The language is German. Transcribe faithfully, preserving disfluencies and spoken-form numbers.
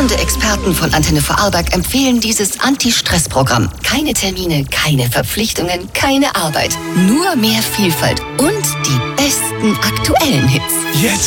Tausende Experten von Antenne Vorarlberg empfehlen dieses Anti-Stress-Programm. Keine Termine, keine Verpflichtungen, keine Arbeit. Nur mehr Vielfalt und die besten aktuellen Hits. Jetzt